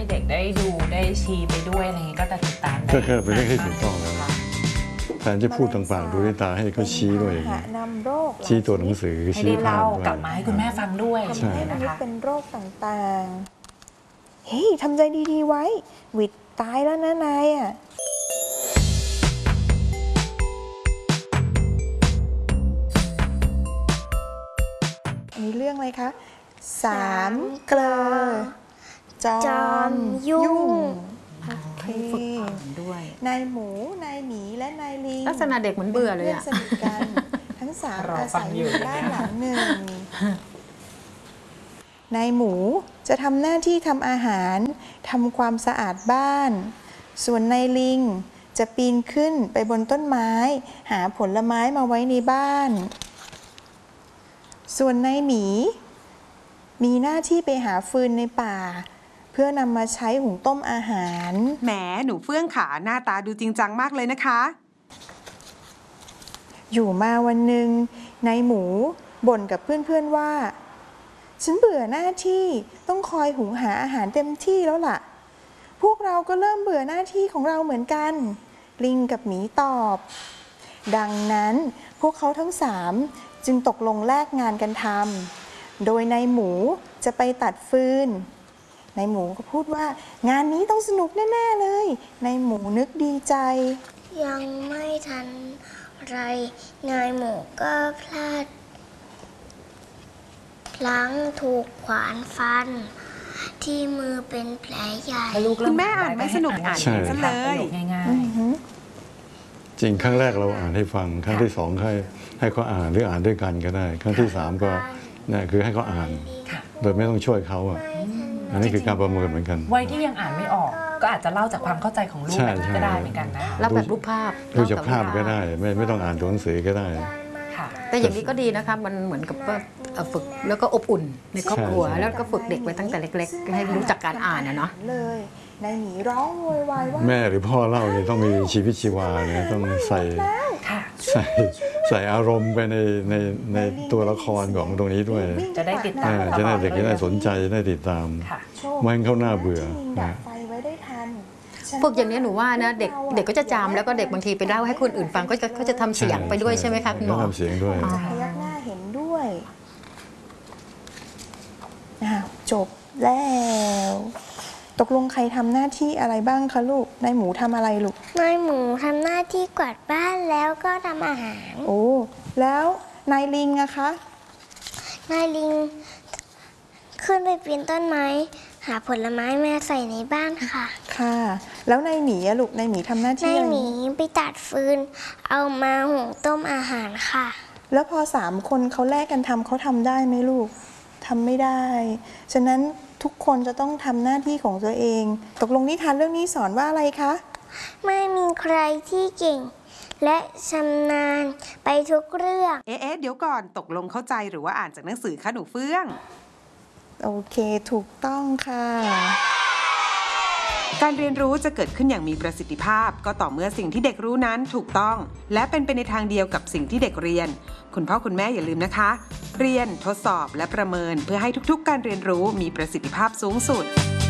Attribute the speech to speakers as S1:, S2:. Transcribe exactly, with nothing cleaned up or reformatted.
S1: เด็กได้ดูได้ชี้ไปด้วยอะไรอย่างนี้ก็จะติดตามได้
S2: ก็แค่เป็นเรื่องที่ถูกต้องแล้วแทนจะพูดต่างๆดูด้วยตาให้เขาชี้ด้วยชี้ตัวหนังสือชี้ภาพด้วย
S1: กลับมาให้คุณแม่ฟังด้วย
S3: ทำให้มนุษย์เป็นโรคต่างๆเฮ้ยทำใจดีๆไว้วิดตายแล้วนะนายอ่ะมีเรื่องอะไรคะสามเกลอจอมยุ่ง
S1: ให้ฝึกอ่านด้วย
S3: นายหมูนายหมีและนายลิง
S4: ลักษณะเด็กเหมือนเบื่อเลยอะ
S3: สนิทกันทั้งสามอาศัยอยู่ด้านหลังหนึ่งนายหมูจะทำหน้าที่ทำอาหารทำความสะอาดบ้านส่วนนายลิงจะปีนขึ้นไปบนต้นไม้หาผลไม้มาไว้ในบ้านส่วนนายหมีมีหน้าที่ไปหาฟืนในป่าเพื่อนำมาใช้หุงต้มอาหาร
S5: แหมหนูเฟื่องขาหน้าตาดูจริงจังมากเลยนะคะ
S3: อยู่มาวันหนึ่งนายหมูบ่นกับเพื่อนๆว่าฉันเบื่อหน้าที่ต้องคอยหุงหาอาหารเต็มที่แล้วล่ะพวกเราก็เริ่มเบื่อหน้าที่ของเราเหมือนกันลิงกับหมีตอบดังนั้นพวกเขาทั้งสามจึงตกลงแลกงานกันทำโดยนายหมูจะไปตัดฟืนนายหมูก็พูดว่างานนี้ต้องสนุกแน่ๆเลยนายหมูนึกดีใจ
S6: ยังไม่ทันไรนายหมูก็พลาดพลั้งถูกขวานฟันที่มือเป็นแผลใหญ่
S5: คุณแม่อ่านไม่สนุกอ่านซะเลย
S1: ง่าย
S2: ๆจริงครั้งแรกเราอ่านให้ฟังครั้งที่สองให้ให้เขาอ่านหรืออ่านด้วยกันก็ได้ครั้งที่สามก็เนี่ยคือให้เขาอ่านโดยไม่ต้องช่วยเขาอ่ะอันนี้คือการประเมินเหมือนกัน
S1: วัยที่ยังอ่านไม่ออกก็อาจจะเล่าจากความเข้าใจของลูกก็ได้เหมือนกันนะ
S4: เล่าแบบรูปภาพ
S2: ดูจากภาพก็ได้ไม่ไม่ต้องอ่านตัวหนังสือก็ได้
S4: แต่อย่างนี้ก็ดีนะคะมันเหมือนกับว่าฝึกแล้วก็อบอุ่นในครอบครัวแล้วก็ฝึกเด็กไว้ตั้งแต่เล็กๆให้รู้จักการอ่านนะเนาะ
S3: เลยนายหมีร้องโวยวายว่า
S2: แม่หรือพ่อเล่าเนี่ยต้องมีชีวิตชีวาเนี่ยต้องใส่ใส่ใส่อารมณ์ไปในในในตัวละครของตรงนี้ด้วย
S1: จะได้ติดตาม
S2: จะได้เด็กจะได้สนใจได้ติดตามไม่ให้เขาหน้าเบื่อ
S4: ฝึกอย่างนี้หนูว่านะเด็กเด็กก็จะจำแล้วก็เด็กบางทีไปเล่าให้คนอื่นฟังก็จะเขาจะทำเสียงไปด้วยใช่ไหมคะคุณหมอ
S2: ทำเสียงด้วย
S3: พยักหน้าเห็นด้วยจบแล้วตกลงใครทำหน้าที่อะไรบ้างคะลูกนายหมูทำอะไรลูก
S6: นายหมูทำหน้าที่กวาดบ้านแล้วก็ทำอาหาร
S3: โอ้แล้วนายลิงอะคะ
S6: นายลิงขึ้นไปปีนต้นไม้หาผลไม้มาใส่ในบ้านค่ะ
S3: ค่ะแล้วนายหมีอะลูกนายหมีทำหน้าที่
S6: นายหมีไปตัดฟืนเอามาหุงต้มอาหารค่ะ
S3: แล้วพอสามคนเขาแลกกันทำเขาทำได้ไหมลูกทำไม่ได้ฉะนั้นทุกคนจะต้องทำหน้าที่ของตัวเองตกลงนิทานเรื่องนี้สอนว่าอะไรคะ
S6: ไม่มีใครที่เก่งและชำนาญไปทุกเรื่อง
S5: เอ๊ะเดี๋ยวก่อนตกลงเข้าใจหรือว่าอ่านจากหนังสือคะหนูเฟื่อง
S3: โอเคถูกต้องค่ะ
S5: การเรียนรู้จะเกิดขึ้นอย่างมีประสิทธิภาพก็ต่อเมื่อสิ่งที่เด็กรู้นั้นถูกต้องและเป็นไปในทางเดียวกับสิ่งที่เด็กเรียนคุณพ่อคุณแม่อย่าลืมนะคะเรียนทดสอบและประเมินเพื่อให้ทุกๆการเรียนรู้มีประสิทธิภาพสูงสุด